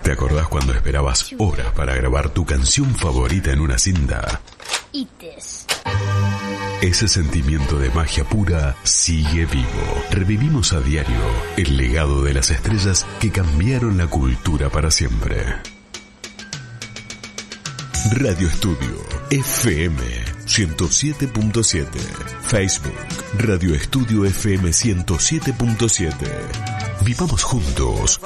¿Te acordás cuando esperabas horas para grabar tu canción favorita en una cinta? Ites. Ese sentimiento de magia pura sigue vivo. Revivimos a diario el legado de las estrellas que cambiaron la cultura para siempre. Radio Estudio FM 107.7. Facebook Radio Estudio FM 107.7. Vivamos juntos